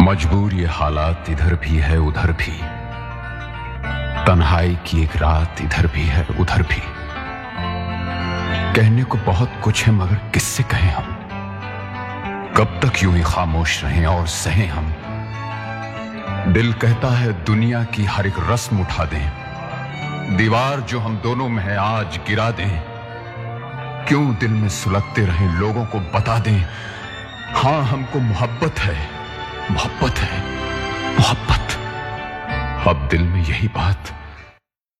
मजबूर ये हालात इधर भी है उधर भी, तन्हाई की एक रात इधर भी है उधर भी। कहने को बहुत कुछ है मगर किससे कहें हम, कब तक यूं ही खामोश रहें और सहें हम। दिल कहता है दुनिया की हर एक रस्म उठा दें, दीवार जो हम दोनों में है आज गिरा दें। क्यों दिल में सुलगते रहें, लोगों को बता दें, हां हमको मोहब्बत है, मोहब्बत है, मोहब्बत। अब दिल में यही बात